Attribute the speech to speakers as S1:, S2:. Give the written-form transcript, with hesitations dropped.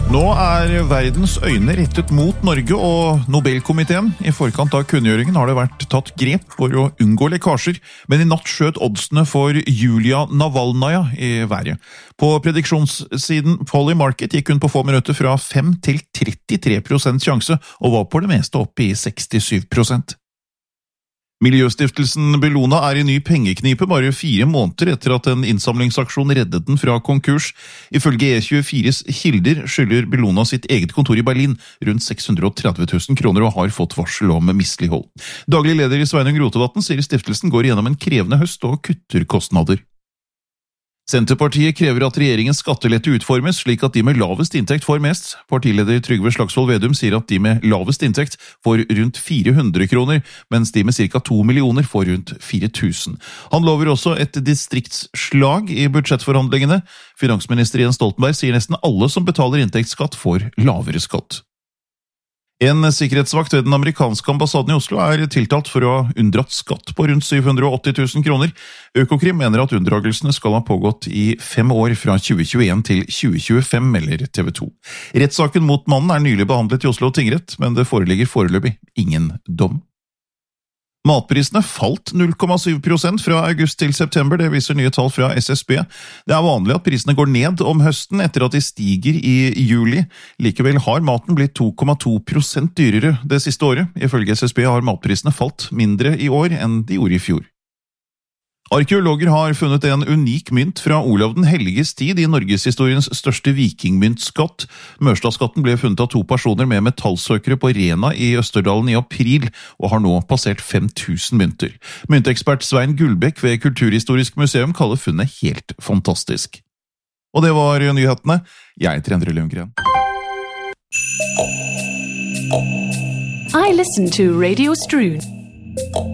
S1: Nå verdens øyne rettet mot Norge og Nobelkomiteen. I forkant av kunngjøringen har det vært tatt grep for å unngå lekkasjer, men i natt skjøt oddsene for Julia Navalnaja i været. På prediksjonssiden Polymarket gikk hun på få minutter fra 5 til 33% sjanse, og var på det meste oppe i 67%. Miljøstiftelsen Bellona i ny pengeknipe bare 4 måneder etter at en innsamlingsaksjon reddet den fra konkurs. Ifølge E24s kilder skylder Bellona sitt eget kontor i Berlin rundt 630 000 kroner og har fått varsel om mislighold. Daglig leder i Sveinung Rotevatn sier stiftelsen går gjennom en krevende høst og kutter kostnader. Senterpartiet krever at regjeringens skattelette utformes slik at de med lavest inntekt får mest. Partileder Trygve Slagsvold Vedum sier at de med lavest inntekt får rundt 400 kroner, mens de med ca. 2 millioner får rundt 4000. Han lover også et distriktsslag i budsjettforhandlingene. Finansminister Jens Stoltenberg sier nesten alle som betaler inntektsskatt får lavere skatt. En sikkerhetsvakt ved den amerikanske ambassaden i Oslo tiltalt for å ha unndratt skatt på rundt 780 000 kroner. Økokrim mener at unndragelsene skal ha pågått i 5 år fra 2021 til 2025, melder TV 2. Rettssaken mot mannen nylig behandlet i Oslo tingrett, men det foreligger foreløpig ingen dom. Matprisene falt 0,7% fra august til september, det viser nye tall fra SSB. Det vanlig at prisene går ned om høsten etter at de stiger i juli. Likevel har maten blitt 2,2% dyrere det siste året. Ifølge SSB har matprisene falt mindre i år enn de gjorde i fjor. Arkeologer har funnet en unik mynt fra Olav den Helliges tid i Norgeshistoriens største vikingmyntskatt. Mørstadskatten ble funnet av 2 personer med metallsøkere på Rena i Østerdalen i april, og har nå passert 5000 mynter. Myntekspert Svein Gullbekk ved Kulturhistorisk museum kaller funnet helt fantastisk. Og det var nyhetene. Jeg heter Endre Lundgren.
S2: I listen to Radio Strud.